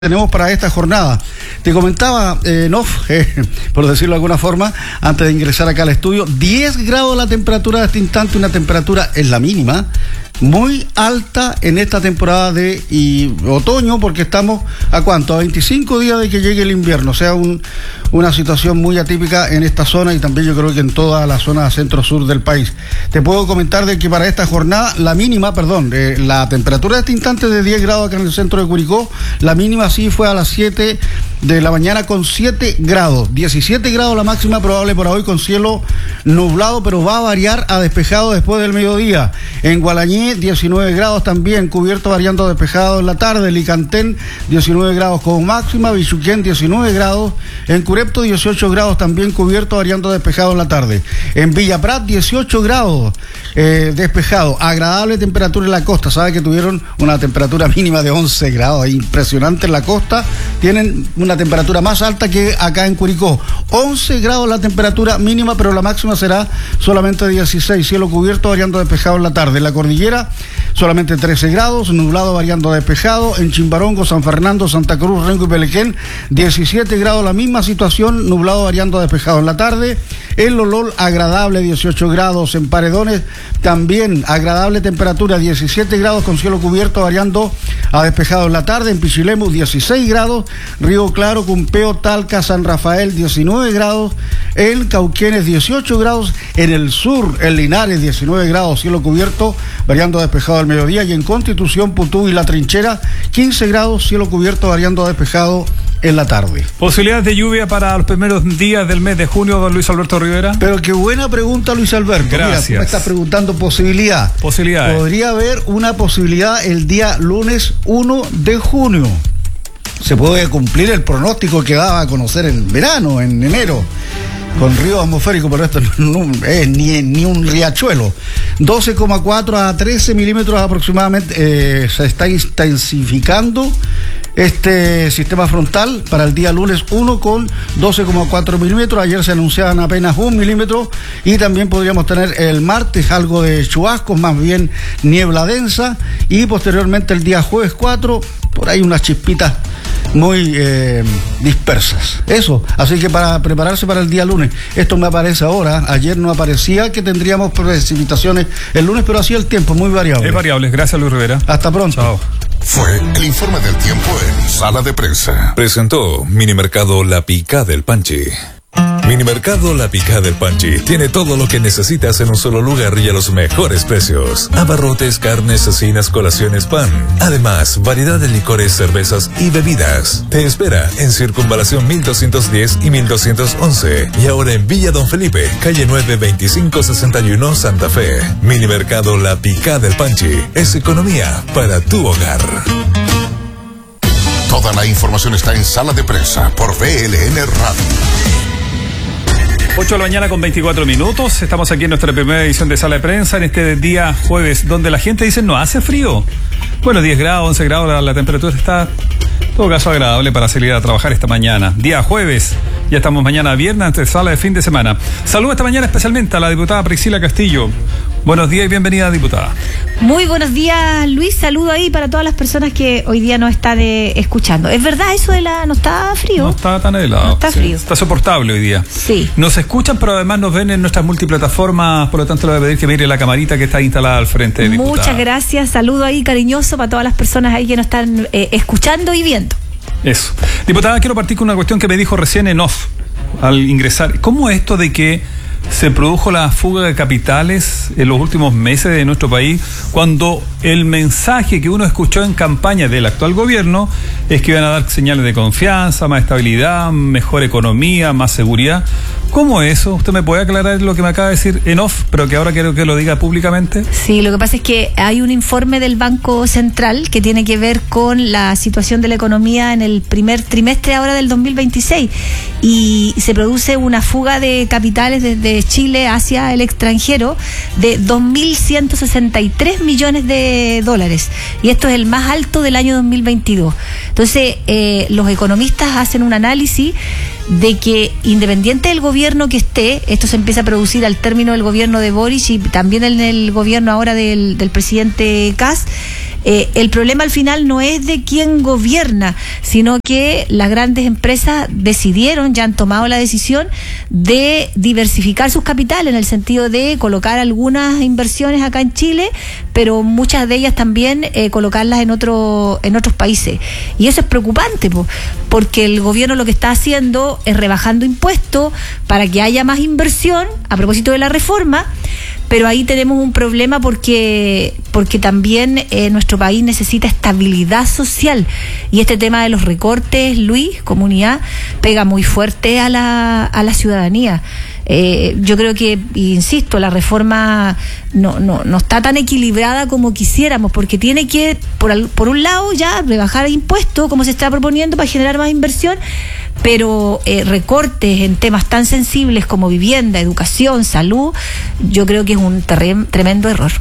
tenemos para esta jornada. Te comentaba, por decirlo de alguna forma, antes de ingresar acá al estudio, 10 grados la temperatura de este instante, una temperatura en la mínima, muy alta en esta temporada de otoño, porque estamos a ¿cuánto? A 25 días de que llegue el invierno, o sea, una situación muy atípica en esta zona y también yo creo que en toda la zona centro-sur del país. Te puedo comentar de que para esta jornada, la temperatura de este instante de 10 grados acá en el centro de Curicó, la mínima sí fue a las 7 de la mañana con 7 grados, 17 grados la máxima probable para hoy con cielo nublado, pero va a variar a despejado después del mediodía. En Gualañé 19 grados también, cubierto variando a despejado en la tarde. Licantén 19 grados como máxima, Bichuquén 19 grados, en Curepto 18 grados también, cubierto variando a despejado en la tarde. En Villa Prat 18 grados, despejado, agradable temperatura en la costa. Sabe que tuvieron una temperatura mínima de 11 grados, impresionante en la costa, tienen una temperatura más alta que acá en Curicó. 11 grados la temperatura mínima, pero la máxima será solamente 16, cielo cubierto variando a despejado en la tarde. En la cordillera solamente 13 grados, nublado variando a despejado. En Chimbarongo, San Fernando, Santa Cruz, Rengo y Pelequén 17 grados, la misma situación, nublado variando a despejado en la tarde. En Lolol agradable 18 grados, en Paredones también agradable temperatura 17 grados con cielo cubierto variando a despejado en la tarde. En Pichilemu 16 grados, Río Claro, Cumpeo, Talca, San Rafael 19 grados, en Cauquenes 18 grados, en el sur, en Linares 19 grados, cielo cubierto variando a despejado al mediodía, y en Constitución, Putú y La Trinchera 15 grados, cielo cubierto variando a despejado en la tarde. ¿Posibilidades de lluvia para los primeros días del mes de junio, don Luis Alberto Rivera? Pero qué buena pregunta, Luis Alberto. Gracias. Mira, tú me estás preguntando posibilidad. Posibilidades. Podría haber una posibilidad el día lunes 1 de junio. Se puede cumplir el pronóstico que daba a conocer en verano, en enero, con río atmosférico, pero esto no es ni un riachuelo. 12,4 a 13 milímetros aproximadamente. Se está intensificando este sistema frontal para el día lunes 1 con 12,4 milímetros. Ayer se anunciaban apenas 1 milímetro, y también podríamos tener el martes algo de chubascos, más bien niebla densa, y posteriormente el día jueves 4, por ahí unas chispitas muy dispersas. Eso, así que para prepararse para el día lunes. Esto me aparece ahora, ayer no aparecía que tendríamos precipitaciones el lunes, pero así el tiempo, muy variable. Es variable, gracias Luis Rivera. Hasta pronto. Chao. Fue el informe del tiempo en Sala de Prensa. Presentó Minimercado La Picada del Panchi. Minimercado La Picada del Panchi tiene todo lo que necesitas en un solo lugar y a los mejores precios. Abarrotes, carnes, cecinas, colaciones, pan. Además, variedad de licores, cervezas y bebidas. Te espera en Circunvalación 1210 y 1211. Y ahora en Villa Don Felipe, calle 9, 2561, Santa Fe. Minimercado La Picada del Panchi es economía para tu hogar. Toda la información está en Sala de Prensa por VLN Radio. 8 de la mañana con 24 minutos. Estamos aquí en nuestra primera edición de Sala de Prensa en este día jueves, donde la gente dice no hace frío. Bueno, 10 grados, 11 grados, la temperatura está, en todo caso, agradable para salir a trabajar esta mañana. Día jueves, ya estamos mañana viernes, ante sala de fin de semana. Saludo esta mañana especialmente a la diputada Priscila Castillo. Buenos días y bienvenida, diputada. Muy buenos días, Luis. Saludo ahí para todas las personas que hoy día nos están escuchando. ¿Es verdad eso de no está frío? No está tan helado. No está frío. Está soportable hoy día. Sí. Nos escuchan, pero además nos ven en nuestras multiplataformas, por lo tanto le voy a pedir que mire la camarita que está instalada al frente, diputada. Muchas gracias. Saludo ahí cariñoso para todas las personas ahí que nos están escuchando y viendo. Eso. Diputada, quiero partir con una cuestión que me dijo recién en off al ingresar. ¿Cómo es esto de que se produjo la fuga de capitales en los últimos meses de nuestro país, cuando el mensaje que uno escuchó en campaña del actual gobierno es que iban a dar señales de confianza, más estabilidad, mejor economía, más seguridad? ¿Cómo eso? ¿Usted me puede aclarar lo que me acaba de decir en off, pero que ahora quiero que lo diga públicamente? Sí, lo que pasa es que hay un informe del Banco Central que tiene que ver con la situación de la economía en el primer trimestre ahora del 2026, y se produce una fuga de capitales desde Chile hacia el extranjero de 2.163 millones de dólares, y esto es el más alto del año 2022. Entonces, los economistas hacen un análisis de que independiente del gobierno que esté, esto se empieza a producir al término del gobierno de Boric y también en el gobierno ahora del presidente Kast, el problema al final no es de quién gobierna, sino que las grandes empresas ya han tomado la decisión de diversificar sus capitales, en el sentido de colocar algunas inversiones acá en Chile, pero muchas de ellas también colocarlas en otros países. Y eso es preocupante, porque el gobierno lo que está haciendo es rebajando impuestos para que haya más inversión, a propósito de la reforma, pero ahí tenemos un problema porque también nuestro país necesita estabilidad social, y este tema de los recortes, Luis, comunidad, pega muy fuerte a la ciudadanía. Yo creo que, insisto, la reforma no está tan equilibrada como quisiéramos, porque tiene que, por un lado, ya rebajar impuestos, como se está proponiendo, para generar más inversión, pero recortes en temas tan sensibles como vivienda, educación, salud, yo creo que es un tremendo error.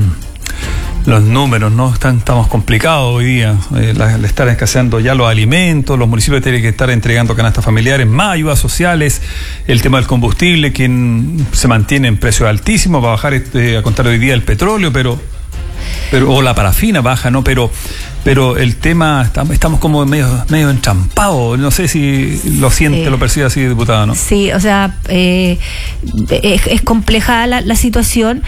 Los números, ¿no? Estamos complicados hoy día. Le están escaseando ya los alimentos, los municipios tienen que estar entregando canastas familiares, más ayudas sociales, el tema del combustible, que se mantiene en precios altísimos, va a bajar a contar hoy día el petróleo, pero o la parafina baja, ¿no? Pero el tema, estamos como medio entrampados. No sé si lo siente, lo percibe así, diputada, ¿no? Sí, o sea, es compleja la situación,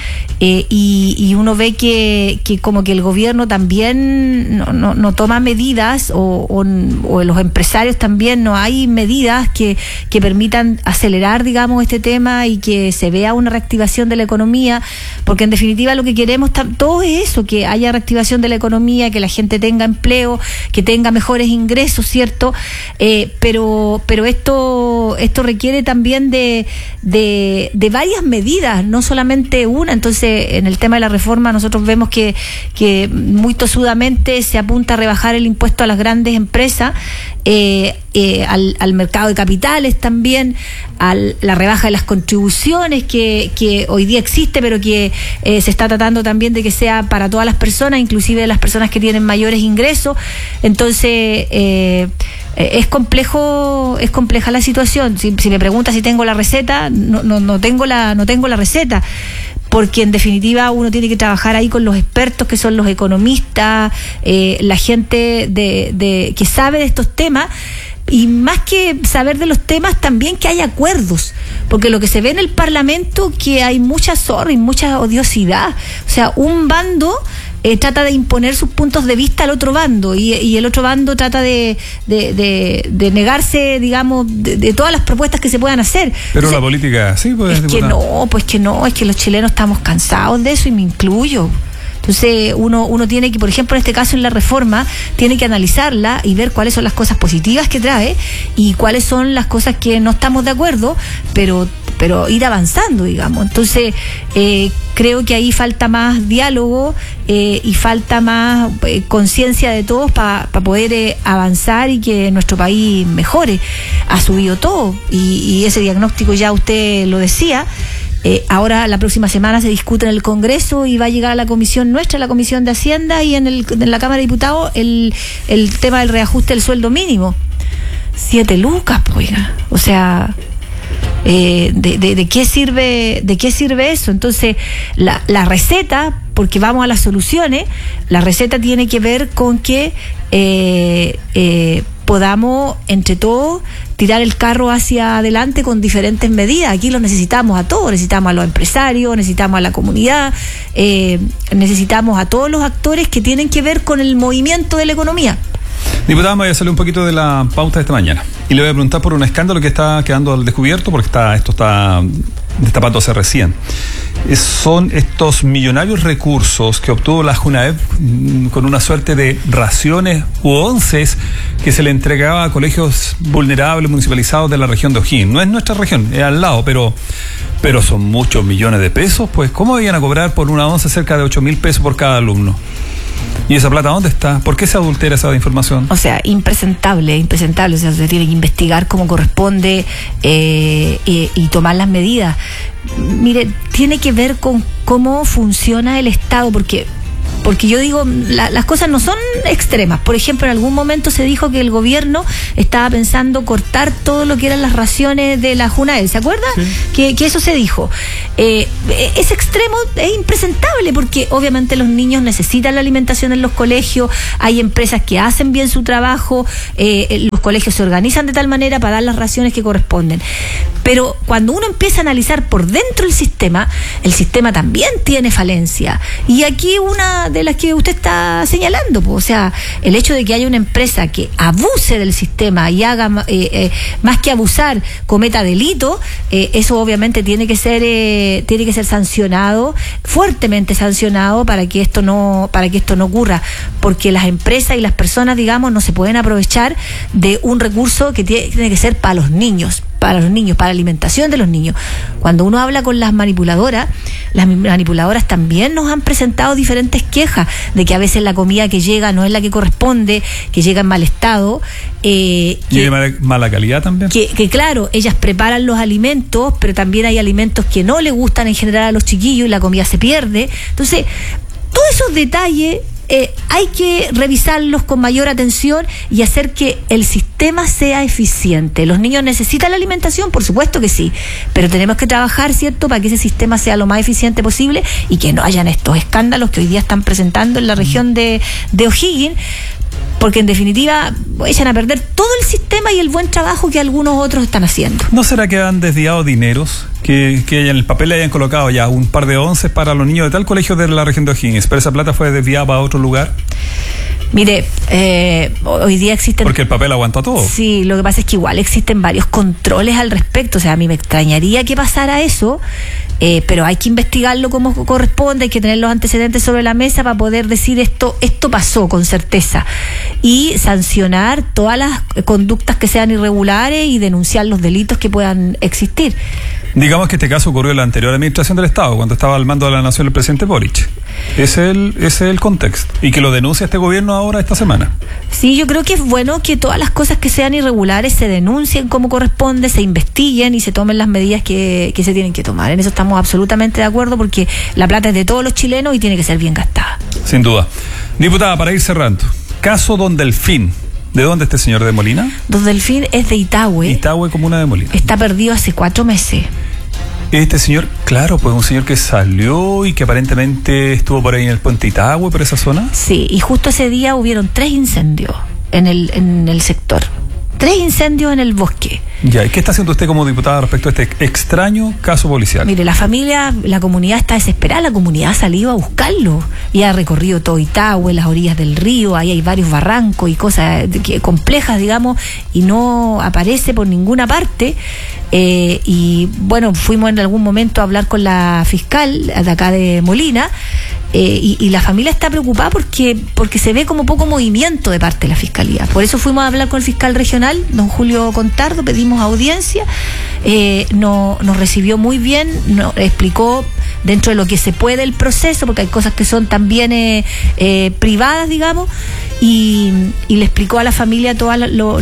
y uno ve que como que el gobierno también no toma medidas, o los empresarios también no hay medidas que permitan acelerar, digamos, este tema y que se vea una reactivación de la economía, porque en definitiva lo que queremos todo es eso, que haya reactivación de la economía, que la gente tenga empleo, que tenga mejores ingresos, ¿cierto? Pero esto requiere también de varias medidas, no solamente una. Entonces, en el tema de la reforma, nosotros vemos que muy tosudamente se apunta a rebajar el impuesto a las grandes empresas, al mercado de capitales también, a la rebaja de las contribuciones que hoy día existe, pero que se está tratando también de que sea para todas las personas, inclusive las personas que tienen mayores ingresos. Entonces, es compleja la situación. Si me preguntas si tengo la receta, no tengo la receta, porque en definitiva uno tiene que trabajar ahí con los expertos, que son los economistas, la gente que sabe de estos temas. Y más que saber de los temas, también que haya acuerdos, porque lo que se ve en el Parlamento, que hay mucha zorra y mucha odiosidad. O sea, un bando trata de imponer sus puntos de vista al otro bando, y el otro bando trata de negarse, digamos, de todas las propuestas que se puedan hacer. Pero entonces, la política, sí, pues. Es que los chilenos estamos cansados de eso, y me incluyo. Entonces uno tiene que, por ejemplo, en este caso en la reforma, tiene que analizarla y ver cuáles son las cosas positivas que trae y cuáles son las cosas que no estamos de acuerdo, pero ir avanzando, digamos. Entonces creo que ahí falta más diálogo y falta más conciencia de todos para poder avanzar y que nuestro país mejore. Ha subido todo, y ese diagnóstico ya usted lo decía. Ahora la próxima semana se discute en el Congreso y va a llegar a la comisión nuestra, la Comisión de Hacienda, y en la Cámara de Diputados el tema del reajuste del sueldo mínimo. 7 lucas, oiga. O sea, ¿de qué sirve eso? Entonces, la receta, porque vamos a las soluciones, la receta tiene que ver con que podamos entre todos tirar el carro hacia adelante con diferentes medidas. Aquí los necesitamos a todos, necesitamos a los empresarios, necesitamos a la comunidad, necesitamos a todos los actores que tienen que ver con el movimiento de la economía. Diputada, me voy a salir un poquito de la pauta de esta mañana y le voy a preguntar por un escándalo que está quedando al descubierto, porque esto está destapándose recién. Son estos millonarios recursos que obtuvo la Junaep con una suerte de raciones u onces que se le entregaba a colegios vulnerables municipalizados de la región de O'Higgins. No es nuestra región, es al lado, pero son muchos millones de pesos. Pues, ¿cómo iban a cobrar por una once cerca de 8.000 pesos por cada alumno? ¿Y esa plata dónde está? ¿Por qué se adultera esa información? O sea, impresentable. O sea, se tiene que investigar como corresponde y tomar las medidas. Mire, tiene que ver con cómo funciona el Estado, porque porque yo digo, las cosas no son extremas. Por ejemplo, en algún momento se dijo que el gobierno estaba pensando cortar todo lo que eran las raciones de la Junaed, ¿se acuerda? Sí. Que eso se dijo. Ese extremo es impresentable, porque obviamente los niños necesitan la alimentación en los colegios, hay empresas que hacen bien su trabajo, los colegios se organizan de tal manera para dar las raciones que corresponden. Pero cuando uno empieza a analizar por dentro el sistema también tiene falencia. Y aquí una de las que usted está señalando, o sea, el hecho de que haya una empresa que abuse del sistema y haga, más que abusar, cometa delito, eso obviamente tiene que ser sancionado, fuertemente sancionado, para que esto no ocurra, porque las empresas y las personas, digamos, no se pueden aprovechar de un recurso que tiene que ser para los niños, para la alimentación de los niños. Cuando uno habla con las manipuladoras también nos han presentado diferentes quejas de que a veces la comida que llega no es la que corresponde, que llega en mal estado. Y de mala calidad también. Que claro, ellas preparan los alimentos, pero también hay alimentos que no le gustan en general a los chiquillos y la comida se pierde. Entonces, todos esos detalles hay que revisarlos con mayor atención y hacer que el sistema sea eficiente. Los niños necesitan la alimentación, por supuesto que sí, pero tenemos que trabajar, ¿cierto?, para que ese sistema sea lo más eficiente posible y que no hayan estos escándalos que hoy día están presentando en la región de O'Higgins, porque en definitiva echan a perder todo el sistema y el buen trabajo que algunos otros están haciendo. ¿No será que han desviado dineros? Que en el papel le hayan colocado ya un par de onces para los niños de tal colegio de la región de O'Higgins, pero esa plata fue desviada para otro lugar. Mire, hoy día existen... Porque el papel aguanta todo. Sí, lo que pasa es que igual existen varios controles al respecto. O sea, a mí me extrañaría que pasara eso, pero hay que investigarlo como corresponde, hay que tener los antecedentes sobre la mesa para poder decir esto pasó con certeza, y sancionar todas las conductas que sean irregulares y denunciar los delitos que puedan existir. Digamos que este caso ocurrió en la anterior administración del Estado, cuando estaba al mando de la nación el presidente Boric. Ese es el contexto. Y que lo denuncia este gobierno ahora, esta semana. Sí, yo creo que es bueno que todas las cosas que sean irregulares se denuncien como corresponde, se investiguen y se tomen las medidas que se tienen que tomar. En eso estamos absolutamente de acuerdo, porque la plata es de todos los chilenos y tiene que ser bien gastada. Sin duda. Diputada, para ir cerrando, caso Don Delfín. ¿De dónde este señor? ¿De Molina? Don Delfín es de Itahue. Itahue, comuna de Molina. Está perdido hace 4 meses. Este señor, claro, pues un señor que salió y que aparentemente estuvo por ahí en el puente Itahue, por esa zona. Sí, y justo ese día hubieron 3 incendios en el sector. 3 incendios en el bosque. Ya, ¿y qué está haciendo usted como diputada respecto a este extraño caso policial? Mire, la comunidad está desesperada, la comunidad ha salido a buscarlo y ha recorrido todo Itahue, las orillas del río, ahí hay varios barrancos y cosas complejas, digamos, y no aparece por ninguna parte. Y bueno, fuimos en algún momento a hablar con la fiscal de acá de Molina, y la familia está preocupada porque se ve como poco movimiento de parte de la fiscalía. Por eso fuimos a hablar con el fiscal regional, don Julio Contardo, pedimos audiencia, nos recibió muy bien, nos explicó dentro de lo que se puede el proceso, porque hay cosas que son también privadas, digamos, y le explicó a la familia todos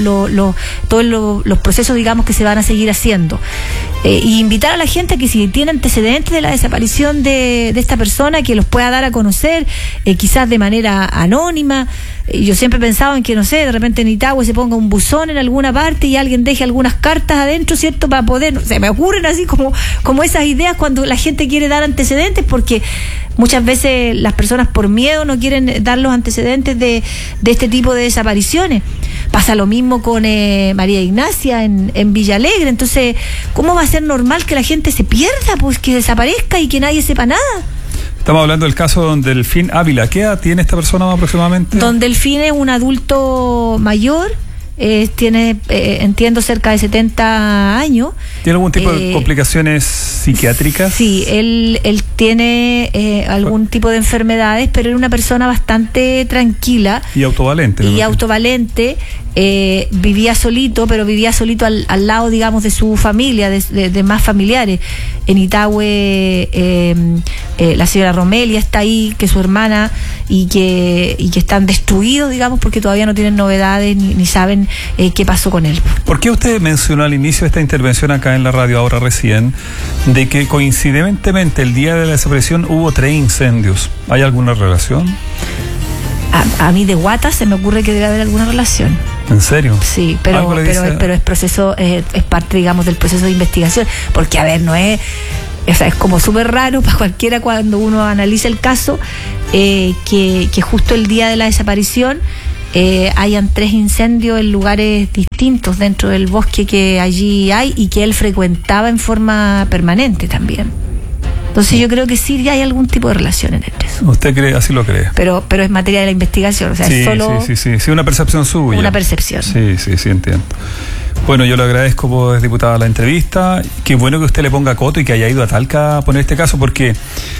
los procesos, digamos, que se van a seguir haciendo. Y invitar a la gente a que, si tiene antecedentes de la desaparición de esta persona, que los pueda dar a conocer, quizás de manera anónima. Yo siempre he pensado en que, no sé, de repente en Itahue se ponga un buzón en alguna parte y alguien deje algunas cartas adentro, ¿cierto? Para poder, se me ocurren así como esas ideas cuando la gente quiere dar antecedentes, porque muchas veces las personas por miedo no quieren dar los antecedentes de este tipo de desapariciones. Pasa lo mismo con María Ignacia en Villa Alegre. Entonces, ¿cómo va a ser normal que la gente se pierda, pues que desaparezca y que nadie sepa nada? Estamos hablando del caso de Don Delfín Ávila. ¿Qué edad tiene esta persona aproximadamente? Don Delfín es un adulto mayor, tiene, entiendo, cerca de 70 años. ¿Tiene algún tipo de complicaciones psiquiátricas? Sí, él tiene algún tipo de enfermedades, pero era una persona bastante tranquila. Y autovalente. vivía solito, pero vivía solito al lado, digamos, de su familia, de más familiares. En Itahue, la señora Romelia está ahí, que es su hermana, y que están destruidos, digamos, porque todavía no tienen novedades ni saben qué pasó con él. ¿Por qué usted mencionó al inicio de esta intervención acá en la radio, ahora recién, de que coincidentemente el día de la desaparición hubo 3 incendios? ¿Hay alguna relación? A mí de Guata se me ocurre que debe haber alguna relación. ¿En serio? Sí, pero es proceso, es parte, digamos, del proceso de investigación, porque, a ver, no es... O sea, es como súper raro para cualquiera cuando uno analiza el caso, que justo el día de la desaparición hayan 3 incendios en lugares distintos dentro del bosque que allí hay y que él frecuentaba en forma permanente también. Entonces yo creo que sí hay algún tipo de relación entre eso. ¿Usted cree, así lo cree? Pero es materia de la investigación, o sea, sí, es solo... Sí, una percepción suya. Una percepción. Sí, entiendo. Bueno, yo le agradezco, diputada, la entrevista. Qué bueno que usted le ponga coto y que haya ido a Talca a poner este caso, porque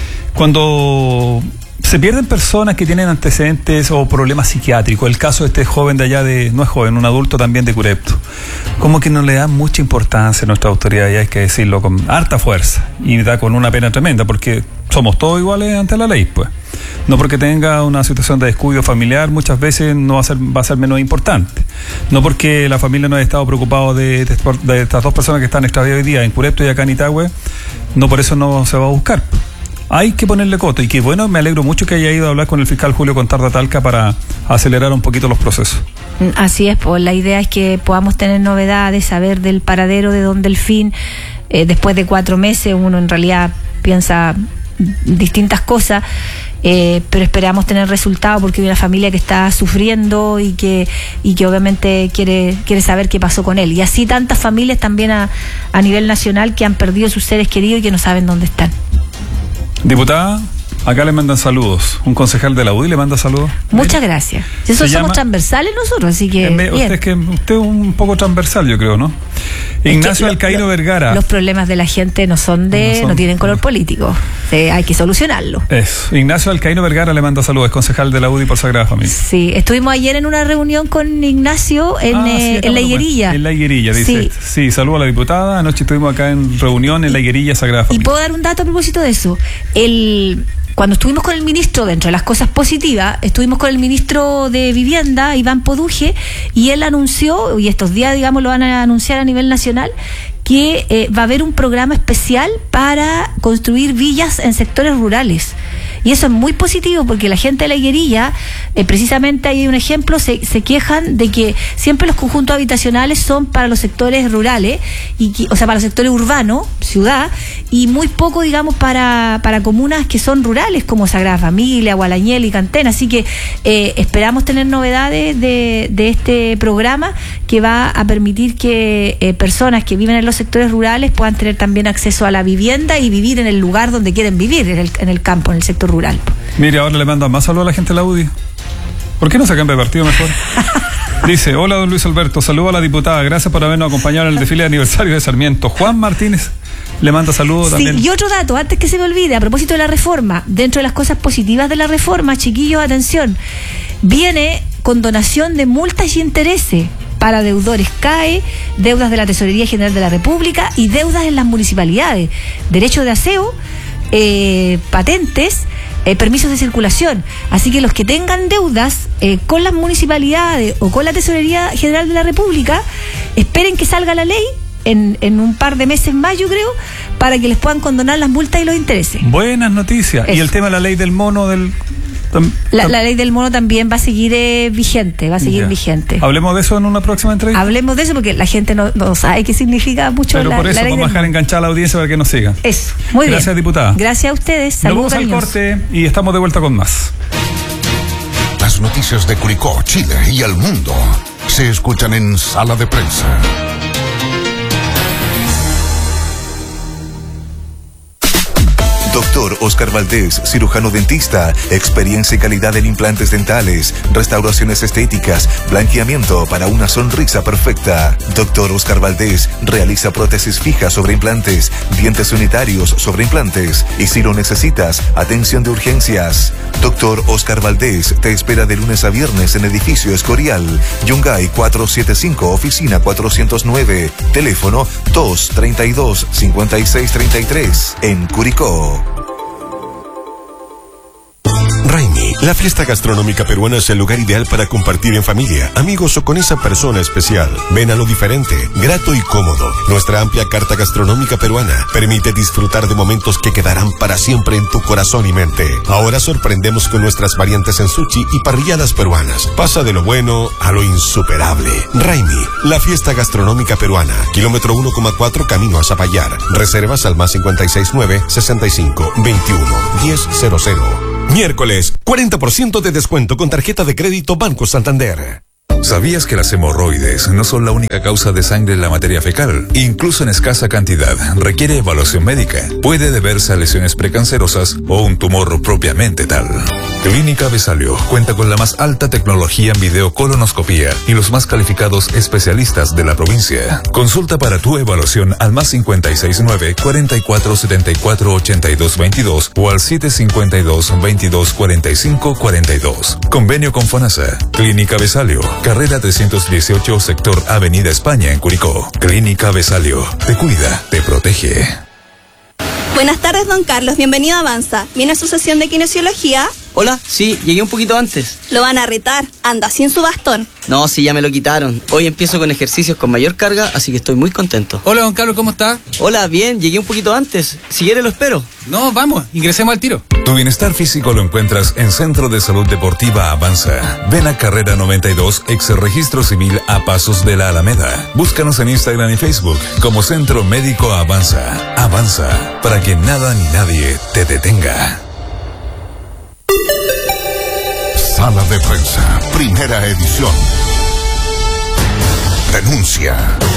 cuando se pierden personas que tienen antecedentes o problemas psiquiátricos, el caso de este joven de allá, no es joven, un adulto también de Curepto, como que no le dan mucha importancia a nuestra autoridad, y hay que decirlo con harta fuerza, y da con una pena tremenda, porque somos todos iguales ante la ley, pues. No porque tenga una situación de descuido familiar, muchas veces no va a ser menos importante. No porque la familia no haya estado preocupado de estas 2 personas que están extraviadas hoy día en Curepto y acá en Itahue, no por eso no se va a buscar. Hay que ponerle coto, y que bueno, me alegro mucho que haya ido a hablar con el fiscal Julio Contarda Talca para acelerar un poquito los procesos. Así es, pues la idea es que podamos tener novedades, saber del paradero de Don Delfín. Después de 4 meses uno en realidad piensa distintas cosas, pero esperamos tener resultados, porque hay una familia que está sufriendo y que obviamente quiere saber qué pasó con él, y así tantas familias también a nivel nacional que han perdido sus seres queridos y que no saben dónde están. Diputada, acá le mandan saludos. Un concejal de la UDI le manda saludos. Muchas gracias. Eso somos transversales nosotros, así que usted es un poco transversal, yo creo, ¿no? Ignacio Alcaíno Vergara. Los problemas de la gente no tienen color político. Hay que solucionarlo. Eso. Ignacio Alcaíno Vergara le manda saludos, es concejal de la UDI por Sagrada Familia. Sí, estuvimos ayer en una reunión con Ignacio en La Higuerilla. En La Higuerilla, dice. Sí, saludo a la diputada. Anoche estuvimos acá en reunión en La Higuerilla, Sagrada Familia. Y puedo dar un dato a propósito de eso. Cuando estuvimos con el ministro, dentro de las cosas positivas, estuvimos con el ministro de Vivienda, Iván Poduje, y él anunció, y estos días, digamos, lo van a anunciar a nivel nacional, que va a haber un programa especial para construir villas en sectores rurales. Y eso es muy positivo, porque la gente de La Higuerilla, precisamente hay un ejemplo, se quejan de que siempre los conjuntos habitacionales son para los sectores rurales, o sea, para los sectores urbanos, ciudad, y muy poco, digamos, para comunas que son rurales, como Sagrada Familia, Gualañel y Cantena. Así que esperamos tener novedades de este programa, que va a permitir que personas que viven en los sectores rurales puedan tener también acceso a la vivienda y vivir en el lugar donde quieren vivir, en el campo, en el sector rural. Mire, ahora le mandan más saludos a la gente de la UDI. ¿Por qué no se cambia de partido mejor? Dice, hola don Luis Alberto, saludo a la diputada, gracias por habernos acompañado en el desfile de aniversario de Sarmiento. Juan Martínez le manda saludos también. Y otro dato, antes que se me olvide, a propósito de la reforma, dentro de las cosas positivas de la reforma, chiquillos, atención, viene condonación de multas y intereses para deudores CAE, deudas de la Tesorería General de la República y deudas en las municipalidades, derechos de aseo, patentes, permisos de circulación. Así que los que tengan deudas con las municipalidades o con la Tesorería General de la República, esperen que salga la ley en un par de meses más, yo creo, para que les puedan condonar las multas y los intereses. Buenas noticias. Eso. Y el tema de la ley del mono La ley del mono también va a seguir vigente, vigente. Hablemos de eso en una próxima entrevista. Hablemos de eso porque la gente no sabe qué significa mucho. Pero por eso vamos a dejar enganchada a la audiencia para que nos sigan. Eso, muy bien. Gracias, diputada. Gracias a ustedes. Saludos. Nos vamos al corte y estamos de vuelta con más. Las noticias de Curicó, Chile y el mundo se escuchan en Sala de Prensa. Doctor Oscar Valdés, cirujano dentista, experiencia y calidad en implantes dentales, restauraciones estéticas, blanqueamiento para una sonrisa perfecta. Doctor Oscar Valdés realiza prótesis fijas sobre implantes, dientes unitarios sobre implantes y si lo necesitas, atención de urgencias. Doctor Oscar Valdés te espera de lunes a viernes en Edificio Escorial, Yungay 475, oficina 409, teléfono 232-5633, en Curicó. Raimi, la fiesta gastronómica peruana es el lugar ideal para compartir en familia, amigos o con esa persona especial. Ven a lo diferente, grato y cómodo. Nuestra amplia carta gastronómica peruana permite disfrutar de momentos que quedarán para siempre en tu corazón y mente. Ahora sorprendemos con nuestras variantes en sushi y parrilladas peruanas. Pasa de lo bueno a lo insuperable. Raimi, la fiesta gastronómica peruana. Kilómetro 1,4 camino a Zapallar. Reservas al más 569 65 21 1000. Miércoles, 40% de descuento con tarjeta de crédito Banco Santander. ¿Sabías que las hemorroides no son la única causa de sangre en la materia fecal? Incluso en escasa cantidad, requiere evaluación médica. Puede deberse a lesiones precancerosas o un tumor propiamente tal. Clínica Besalio cuenta con la más alta tecnología en videocolonoscopía y los más calificados especialistas de la provincia. Consulta para tu evaluación al más 569-4474-8222 o al 752-2245-42. Convenio con FONASA. Clínica Besalio. Carrera 318, sector Avenida España, en Curicó. Clínica Besalio. Te cuida, te protege. Buenas tardes, don Carlos. Bienvenido a Avanza. ¿Viene a su sesión de kinesiología? Hola, sí, llegué un poquito antes. Lo van a retar. Anda sin su bastón. No, sí, ya me lo quitaron. Hoy empiezo con ejercicios con mayor carga, así que estoy muy contento. Hola, don Carlos, ¿cómo está? Hola, bien, llegué un poquito antes. Si quiere lo espero. No, vamos, ingresemos al tiro. Tu bienestar físico lo encuentras en Centro de Salud Deportiva Avanza. Ven a Carrera 92, ex registro civil a pasos de la Alameda. Búscanos en Instagram y Facebook como Centro Médico Avanza. Avanza, para que nada ni nadie te detenga. Sala de Prensa, primera edición. Denuncia.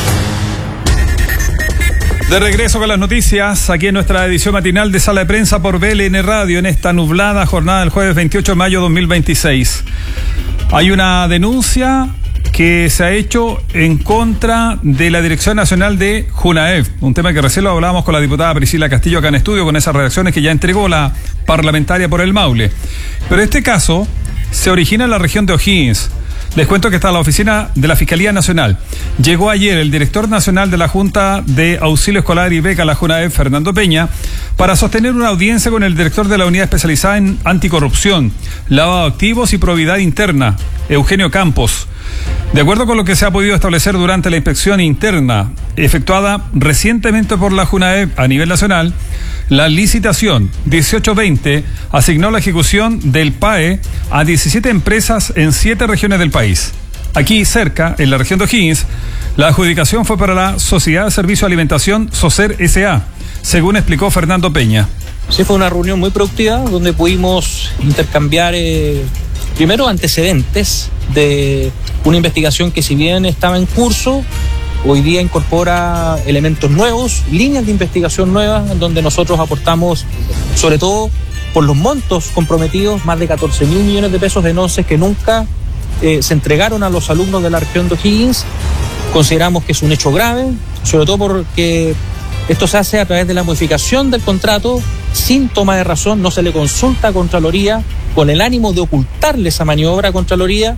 De regreso con las noticias, aquí en nuestra edición matinal de Sala de Prensa por BLN Radio, en esta nublada jornada del jueves 28 de mayo de 2026. Hay una denuncia que se ha hecho en contra de la Dirección Nacional de Junaev, un tema que recién lo hablábamos con la diputada Priscila Castillo acá en estudio, con esas redacciones que ya entregó la parlamentaria por el Maule. Pero este caso se origina en la región de O'Higgins. Les cuento que está la oficina de la Fiscalía Nacional. Llegó ayer el director nacional de la Junta de Auxilio Escolar y Beca, la Junaev, Fernando Peña, para sostener una audiencia con el director de la Unidad Especializada en Anticorrupción, Lavado de Activos y Probidad Interna, Eugenio Campos. De acuerdo con lo que se ha podido establecer durante la inspección interna efectuada recientemente por la Junaev a nivel nacional, la licitación 1820 asignó la ejecución del PAE a 17 empresas en 7 regiones del país. Aquí cerca, en la región de O'Higgins, la adjudicación fue para la Sociedad de Servicio de Alimentación SOSER S.A., según explicó Fernando Peña. Sí, fue una reunión muy productiva donde pudimos intercambiar primero antecedentes de una investigación que, si bien estaba en curso, hoy día incorpora elementos nuevos, líneas de investigación nuevas, en donde nosotros aportamos, sobre todo por los montos comprometidos, más de 14.000 millones de pesos en onces que nunca se entregaron a los alumnos de la región de O'Higgins. Consideramos que es un hecho grave, sobre todo porque esto se hace a través de la modificación del contrato sin toma de razón, no se le consulta a Contraloría con el ánimo de ocultarle esa maniobra a Contraloría,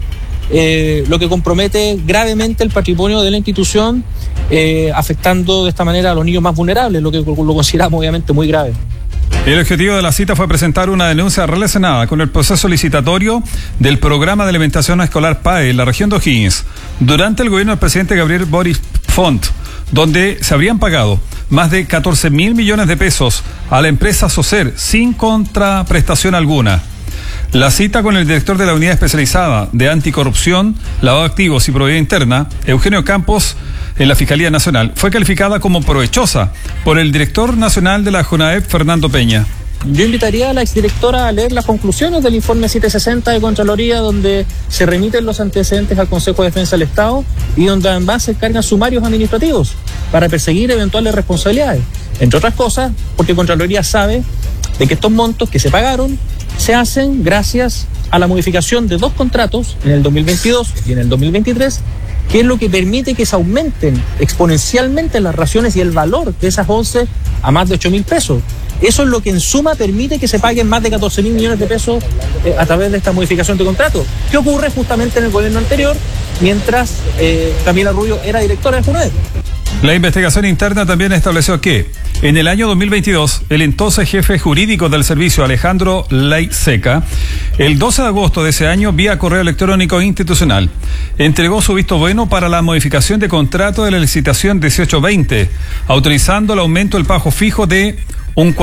lo que compromete gravemente el patrimonio de la institución, afectando de esta manera a los niños más vulnerables, lo que lo consideramos obviamente muy grave. El objetivo de la cita fue presentar una denuncia relacionada con el proceso licitatorio del programa de alimentación escolar PAE en la región de O'Higgins durante el gobierno del presidente Gabriel Boric Font, donde se habrían pagado más de 14.000 millones de pesos a la empresa SOSER sin contraprestación alguna. La cita con el director de la Unidad Especializada de Anticorrupción, Lavado de Activos y Probidad Interna, Eugenio Campos, en la Fiscalía Nacional, fue calificada como provechosa por el director nacional de la Junaev, Fernando Peña. Yo invitaría a la exdirectora a leer las conclusiones del informe 760 de Contraloría, donde se remiten los antecedentes al Consejo de Defensa del Estado y donde además se cargan sumarios administrativos para perseguir eventuales responsabilidades. Entre otras cosas, porque Contraloría sabe de que estos montos que se pagaron se hacen gracias a la modificación de 2 contratos en el 2022 y en el 2023, que es lo que permite que se aumenten exponencialmente las raciones y el valor de esas 11 a más de 8.000 pesos. Eso es lo que en suma permite que se paguen más de 14.000 millones de pesos a través de esta modificación de contrato, que ocurre justamente en el gobierno anterior, mientras Camila Rubio era directora de FUNAEV. La investigación interna también estableció que en el año 2022, el entonces jefe jurídico del servicio, Alejandro Laiseca, el 12 de agosto de ese año, vía correo electrónico institucional, entregó su visto bueno para la modificación de contrato de la licitación 1820, autorizando el aumento del pago fijo de un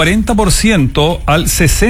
40% al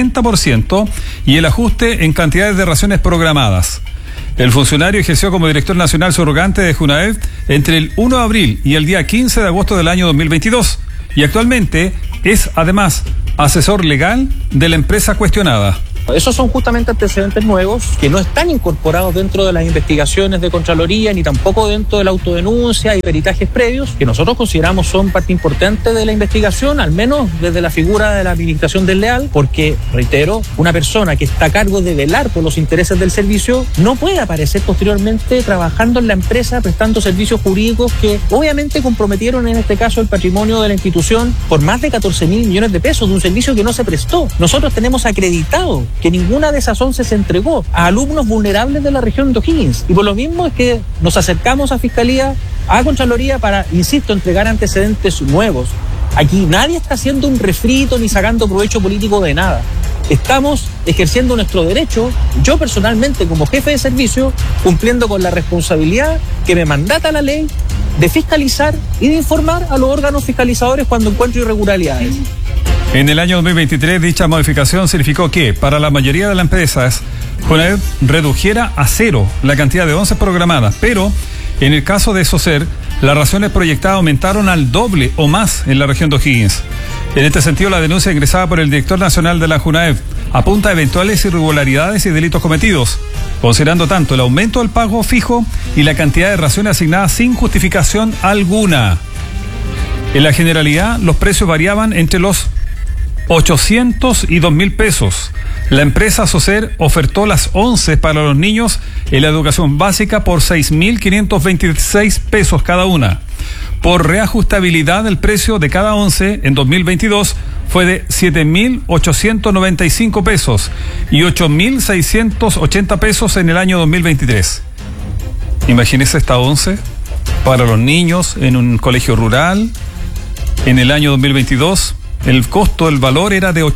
60% y el ajuste en cantidades de raciones programadas. El funcionario ejerció como director nacional subrogante de FUNAEV entre el 1 de abril y el día 15 de agosto del año 2022 y actualmente es además asesor legal de la empresa cuestionada. Esos son justamente antecedentes nuevos que no están incorporados dentro de las investigaciones de Contraloría ni tampoco dentro de la autodenuncia y peritajes previos, que nosotros consideramos son parte importante de la investigación, al menos desde la figura de la administración desleal, porque, reitero, una persona que está a cargo de velar por los intereses del servicio no puede aparecer posteriormente trabajando en la empresa prestando servicios jurídicos que obviamente comprometieron en este caso el patrimonio de la institución por más de 14.000 millones de pesos de un servicio que no se prestó. Nosotros tenemos acreditado que ninguna de esas 11 se entregó a alumnos vulnerables de la región de O'Higgins. Y por lo mismo es que nos acercamos a Fiscalía, a Contraloría para, insisto, entregar antecedentes nuevos. Aquí nadie está haciendo un refrito ni sacando provecho político de nada. Estamos ejerciendo nuestro derecho, yo personalmente como jefe de servicio, cumpliendo con la responsabilidad que me mandata la ley de fiscalizar y de informar a los órganos fiscalizadores cuando encuentro irregularidades. En el año 2023, dicha modificación significó que, para la mayoría de las empresas, FUNAEV redujera a 0 la cantidad de 11 programadas, pero en el caso de SOCER, las raciones proyectadas aumentaron al doble o más en la región de O'Higgins. En este sentido, la denuncia ingresada por el director nacional de la FUNAEV apunta a eventuales irregularidades y delitos cometidos, considerando tanto el aumento del pago fijo y la cantidad de raciones asignadas sin justificación alguna. En la generalidad, los precios variaban entre los 800 y 2.000 pesos. La empresa SOCER ofertó las 11 para los niños en la educación básica por 6.526 pesos cada una. Por reajustabilidad, el precio de cada 11 en 2022 fue de 7.895 pesos y 8.680 pesos en el año 2023. Imagínese esta 11 para los niños en un colegio rural en el año 2022. El costo, el valor era de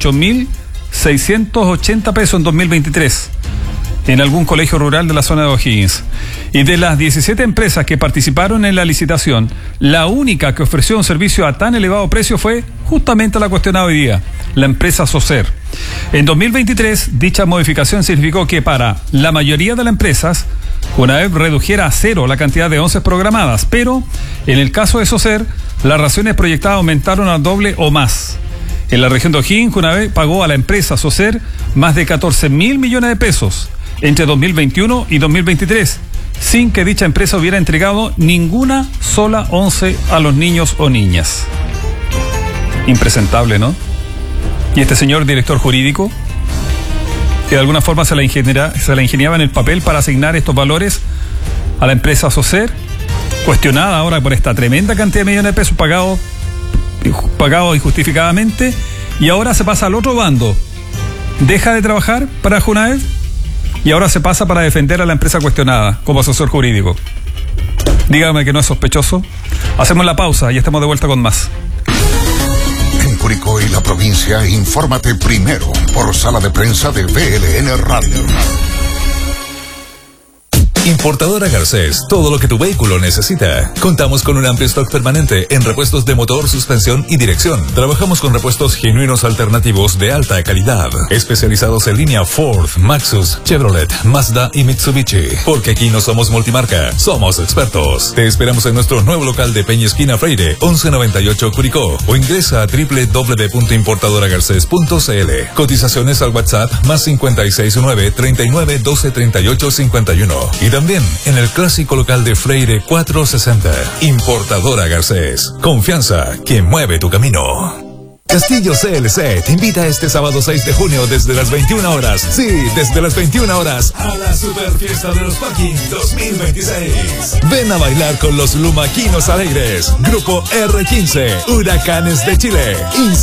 8.680 pesos en 2023 en algún colegio rural de la zona de O'Higgins. Y de las 17 empresas que participaron en la licitación, la única que ofreció un servicio a tan elevado precio fue justamente la cuestionada hoy día, la empresa SOCER. En 2023, dicha modificación significó que para la mayoría de las empresas, FUNAEV redujera a 0 la cantidad de 11 programadas, pero en el caso de SOCER, las raciones proyectadas aumentaron al doble o más. En la región de O'Higgins, FUNAEV pagó a la empresa SOCER más de 14.000 millones de pesos entre 2021 y 2023, sin que dicha empresa hubiera entregado ninguna sola 11 a los niños o niñas. Impresentable, ¿no? Y este señor director jurídico, que de alguna forma se la ingeniaba en el papel para asignar estos valores a la empresa SOCER, cuestionada ahora por esta tremenda cantidad de millones de pesos pagados injustificadamente, y ahora se pasa al otro bando. Deja de trabajar para FUNAEV y ahora se pasa para defender a la empresa cuestionada como asesor jurídico. Dígame que no es sospechoso. Hacemos la pausa y estamos de vuelta con más. En Curicó y la provincia, infórmate primero por Sala de Prensa de VLN Radio. Importadora Garcés, todo lo que tu vehículo necesita. Contamos con un amplio stock permanente en repuestos de motor, suspensión y dirección. Trabajamos con repuestos genuinos alternativos de alta calidad, especializados en línea Ford, Maxus, Chevrolet, Mazda y Mitsubishi. Porque aquí no somos multimarca, somos expertos. Te esperamos en nuestro nuevo local de Peña Esquina Freire, 1198 Curicó, o ingresa a www.importadoragarces.cl. Cotizaciones al WhatsApp más 569 39 12 38 51. Y también en el clásico local de Freire 460. Importadora Garcés. Confianza que mueve tu camino. Castillo CLC te invita este sábado 6 de junio desde las 21 horas. Sí, desde las 21 horas a la Super Fiesta de los Parking 2026. Ven a bailar con los Lumaquinos Alegres, Grupo R15, Huracanes de Chile,